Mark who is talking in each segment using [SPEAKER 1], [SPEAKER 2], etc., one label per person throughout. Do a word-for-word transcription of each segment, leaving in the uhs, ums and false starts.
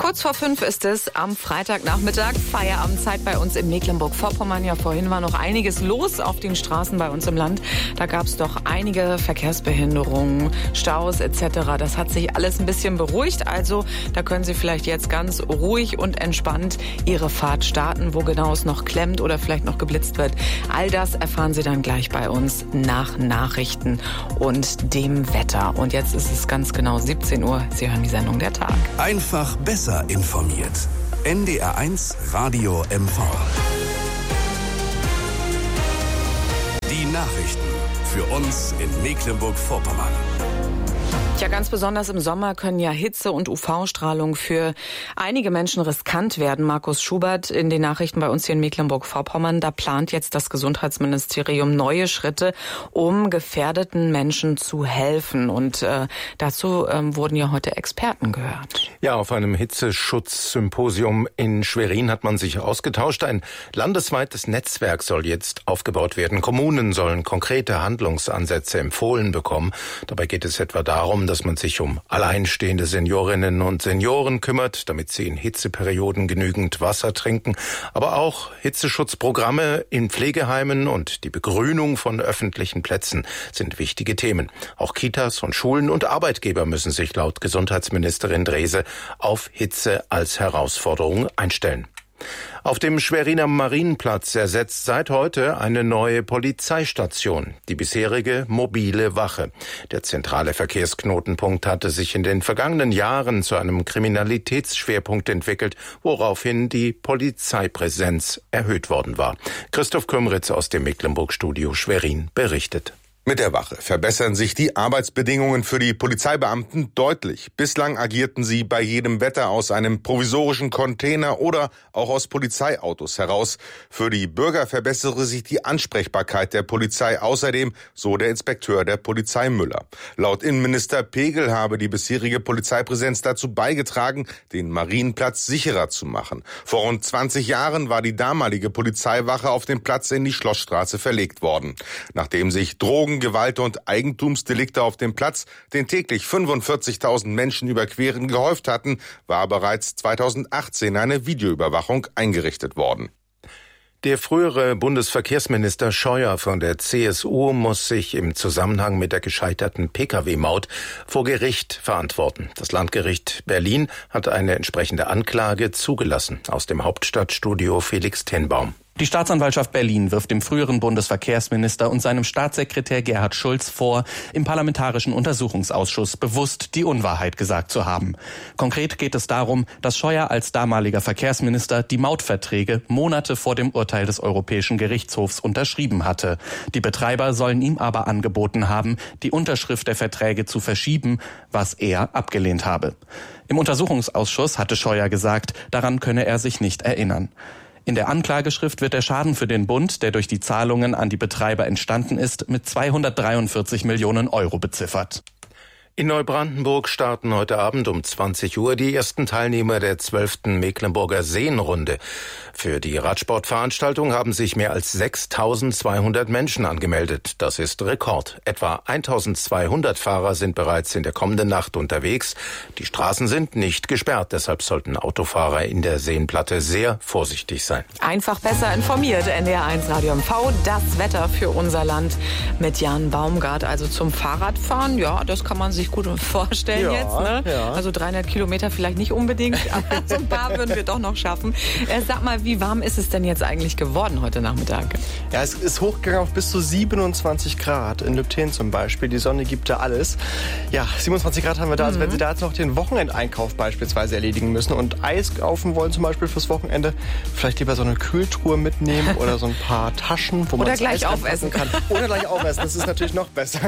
[SPEAKER 1] Kurz vor fünf ist es am Freitagnachmittag, Feierabendzeit bei uns in Mecklenburg-Vorpommern. Ja, vorhin war noch einiges los auf den Straßen bei uns im Land. Da gab es doch einige Verkehrsbehinderungen, Staus et cetera. Das hat sich alles ein bisschen beruhigt. Also da können Sie vielleicht jetzt ganz ruhig und entspannt Ihre Fahrt starten, wo genau es noch klemmt oder vielleicht noch geblitzt wird. All das erfahren Sie dann gleich bei uns nach Nachrichten und dem Wetter. Und jetzt ist es ganz genau siebzehn Uhr. Sie hören die Sendung Der Tag.
[SPEAKER 2] Einfach besser informiert. N D R eins Radio M V. Die Nachrichten für uns in Mecklenburg-Vorpommern.
[SPEAKER 1] Ja, ganz besonders im Sommer können ja Hitze und U V-Strahlung für einige Menschen riskant werden. Markus Schubert in den Nachrichten bei uns hier in Mecklenburg-Vorpommern. Da plant jetzt das Gesundheitsministerium neue Schritte, um gefährdeten Menschen zu helfen. Und äh, dazu ähm, wurden ja heute Experten gehört.
[SPEAKER 3] Ja, auf einem Hitzeschutzsymposium in Schwerin hat man sich ausgetauscht. Ein landesweites Netzwerk soll jetzt aufgebaut werden. Kommunen sollen konkrete Handlungsansätze empfohlen bekommen. Dabei geht es etwa darum, dass man sich um alleinstehende Seniorinnen und Senioren kümmert, damit sie in Hitzeperioden genügend Wasser trinken, aber auch Hitzeschutzprogramme in Pflegeheimen und die Begrünung von öffentlichen Plätzen sind wichtige Themen. Auch Kitas und Schulen und Arbeitgeber müssen sich laut Gesundheitsministerin Drese auf Hitze als Herausforderung einstellen. Auf dem Schweriner Marienplatz ersetzt seit heute eine neue Polizeistation, die bisherige mobile Wache. Der zentrale Verkehrsknotenpunkt hatte sich in den vergangenen Jahren zu einem Kriminalitätsschwerpunkt entwickelt, woraufhin die Polizeipräsenz erhöht worden war. Christoph Kümritz aus dem Mecklenburg-Studio Schwerin berichtet.
[SPEAKER 4] Mit der Wache verbessern sich die Arbeitsbedingungen für die Polizeibeamten deutlich. Bislang agierten sie bei jedem Wetter aus einem provisorischen Container oder auch aus Polizeiautos heraus. Für die Bürger verbessere sich die Ansprechbarkeit der Polizei außerdem, so der Inspekteur der Polizei Müller. Laut Innenminister Pegel habe die bisherige Polizeipräsenz dazu beigetragen, den Marienplatz sicherer zu machen. Vor rund zwanzig Jahren war die damalige Polizeiwache auf den Platz in die Schlossstraße verlegt worden. Nachdem sich Drogen Gewalt- und Eigentumsdelikte auf dem Platz, den täglich fünfundvierzigtausend Menschen überqueren, gehäuft hatten, war bereits zweitausendachtzehn eine Videoüberwachung eingerichtet worden.
[SPEAKER 3] Der frühere Bundesverkehrsminister Scheuer von der C S U muss sich im Zusammenhang mit der gescheiterten Pkw Maut vor Gericht verantworten. Das Landgericht Berlin hat eine entsprechende Anklage zugelassen. Aus dem Hauptstadtstudio Felix Tenbaum.
[SPEAKER 5] Die Staatsanwaltschaft Berlin wirft dem früheren Bundesverkehrsminister und seinem Staatssekretär Gerhard Schulz vor, im Parlamentarischen Untersuchungsausschuss bewusst die Unwahrheit gesagt zu haben. Konkret geht es darum, dass Scheuer als damaliger Verkehrsminister die Mautverträge Monate vor dem Urteil des Europäischen Gerichtshofs unterschrieben hatte. Die Betreiber sollen ihm aber angeboten haben, die Unterschrift der Verträge zu verschieben, was er abgelehnt habe. Im Untersuchungsausschuss hatte Scheuer gesagt, daran könne er sich nicht erinnern. In der Anklageschrift wird der Schaden für den Bund, der durch die Zahlungen an die Betreiber entstanden ist, mit zweihundertdreiundvierzig Millionen Euro beziffert.
[SPEAKER 3] In Neubrandenburg starten heute Abend um zwanzig Uhr die ersten Teilnehmer der zwölften Mecklenburger Seenrunde. Für die Radsportveranstaltung haben sich mehr als sechstausendzweihundert Menschen angemeldet. Das ist Rekord. Etwa eintausendzweihundert Fahrer sind bereits in der kommenden Nacht unterwegs. Die Straßen sind nicht gesperrt, deshalb sollten Autofahrer in der Seenplatte sehr vorsichtig sein.
[SPEAKER 1] Einfach besser informiert, N D R eins Radio M V. Das Wetter für unser Land mit Jan Baumgart. Also zum Fahrradfahren, ja, das kann man sich gut vorstellen ja, jetzt. Ne? Ja. Also dreihundert Kilometer vielleicht nicht unbedingt, aber so ein paar würden wir doch noch schaffen. Äh, sag mal, wie warm ist es denn jetzt eigentlich geworden heute Nachmittag?
[SPEAKER 6] Ja, es ist hochgegangen auf bis zu siebenundzwanzig Grad. In Lübten zum Beispiel. Die Sonne gibt da alles. Ja, siebenundzwanzig Grad haben wir da. Mhm. Also wenn Sie da jetzt noch den Wochenendeinkauf beispielsweise erledigen müssen und Eis kaufen wollen zum Beispiel fürs Wochenende, vielleicht lieber so eine Kühltruhe mitnehmen oder so ein paar Taschen, wo man
[SPEAKER 1] Oder gleich aufessen
[SPEAKER 6] kann. Oder gleich aufessen, das ist natürlich noch besser.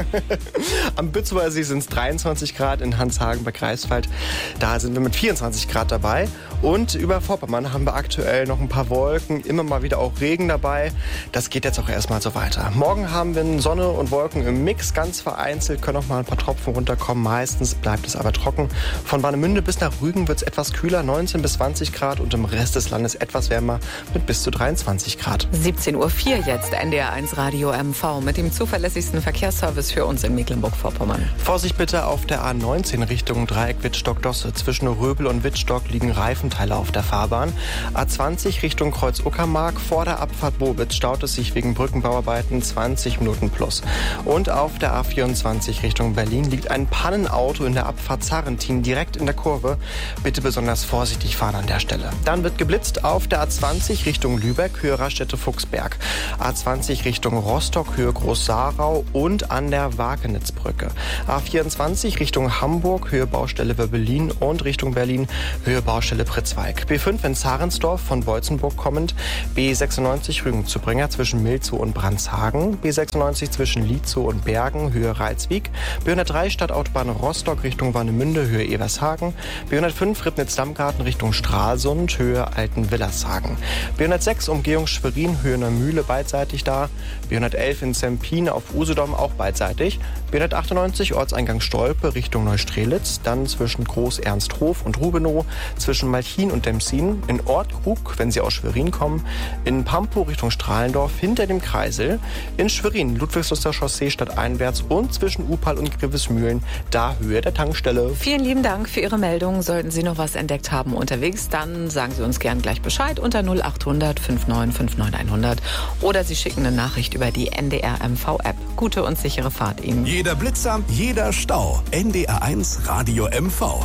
[SPEAKER 6] Am Bützweiler See sind es dreiundzwanzig Grad, in Hanshagen bei Greifswald. Da sind wir mit vierundzwanzig Grad dabei. Und über Vorpommern haben wir aktuell noch ein paar Wolken, immer mal wieder auch Regen dabei. Das geht jetzt auch erstmal so weiter. Morgen haben wir Sonne und Wolken im Mix, ganz vereinzelt können auch mal ein paar Tropfen runterkommen. Meistens bleibt es aber trocken. Von Warnemünde bis nach Rügen wird es etwas kühler, neunzehn bis zwanzig Grad und im Rest des Landes etwas wärmer mit bis zu dreiundzwanzig Grad.
[SPEAKER 1] siebzehn Uhr vier jetzt, N D R eins Radio M V mit dem zuverlässigsten Verkehrsservice für uns in Mecklenburg-Vorpommern.
[SPEAKER 6] Vorsicht bitte Heute auf der A neunzehn Richtung Dreieck Wittstock-Dosse. Zwischen Röbel und Wittstock liegen Reifenteile auf der Fahrbahn. A zwanzig Richtung Kreuz-Uckermark. Vor der Abfahrt Bobitz staut es sich wegen Brückenbauarbeiten zwanzig Minuten plus. Und auf der A vierundzwanzig Richtung Berlin liegt ein Pannenauto in der Abfahrt Sarrentin direkt in der Kurve. Bitte besonders vorsichtig fahren an der Stelle. Dann wird geblitzt auf der A zwanzig Richtung Lübeck, Höhe Raststätte-Fuchsberg. A zwanzig Richtung Rostock, Höhe Groß-Sarau und an der Wakenitzbrücke. A vierundzwanzig Richtung Hamburg, Höhe Baustelle Wirbelin und Richtung Berlin, Höhe Baustelle Pritzwalk. B fünf in Zarensdorf von Beutzenburg kommend, B sechsundneunzig Rügen zu Bringer zwischen Milzow und Brandshagen, B sechsundneunzig zwischen Lietzow und Bergen, Höhe Reitswijk, B hundertdrei Stadtautobahn Rostock Richtung Warnemünde, Höhe Evershagen, B hundertfünf Ribnitz-Dammgarten Richtung Stralsund, Höhe Altenwillershagen, B hundertsechs Umgehung Schwerin, Höhe Neumühle beidseitig da, B hundertelf in Zempin auf Usedom auch beidseitig, B hundertachtundneunzig Ortseingang Stolpe Richtung Neustrelitz, dann zwischen Groß-Ernsthof und Rubenow, zwischen Malchin und Demsin, in Ortkrug, wenn Sie aus Schwerin kommen, in Pampow Richtung Strahlendorf hinter dem Kreisel, in Schwerin Ludwigsluster Chaussee stadteinwärts und zwischen Upal und Grevesmühlen, da Höhe der Tankstelle.
[SPEAKER 1] Vielen lieben Dank für Ihre Meldung. Sollten Sie noch was entdeckt haben unterwegs, dann sagen Sie uns gern gleich Bescheid unter null achthundert fünfundneunzig fünfundneunzig hundert oder Sie schicken eine Nachricht über die N D R M V App. Gute und sichere Fahrt Ihnen.
[SPEAKER 2] Jeder Blitzer, jeder Stau. N D R eins Radio M V.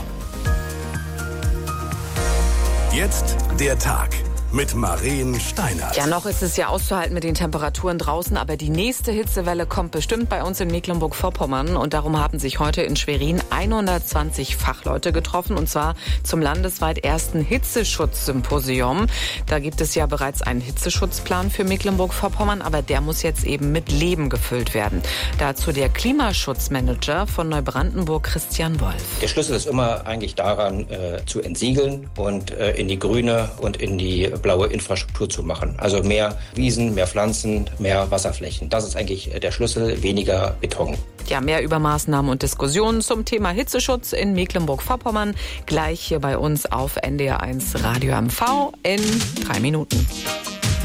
[SPEAKER 2] Jetzt der Tag mit Maren Steinert.
[SPEAKER 1] Ja, noch ist es ja auszuhalten mit den Temperaturen draußen, aber die nächste Hitzewelle kommt bestimmt bei uns in Mecklenburg-Vorpommern und darum haben sich heute in Schwerin hundertzwanzig Fachleute getroffen und zwar zum landesweit ersten Hitzeschutzsymposium. Da gibt es ja bereits einen Hitzeschutzplan für Mecklenburg-Vorpommern, aber der muss jetzt eben mit Leben gefüllt werden. Dazu der Klimaschutzmanager von Neubrandenburg, Christian Wolf.
[SPEAKER 7] Der Schlüssel ist immer eigentlich daran, äh, zu entsiegeln und äh, in die grüne und in die blaue Infrastruktur zu machen. Also mehr Wiesen, mehr Pflanzen, mehr Wasserflächen. Das ist eigentlich der Schlüssel, weniger Beton.
[SPEAKER 1] Ja, mehr über Maßnahmen und Diskussionen zum Thema Hitzeschutz in Mecklenburg-Vorpommern gleich hier bei uns auf N D R eins Radio M V in drei Minuten.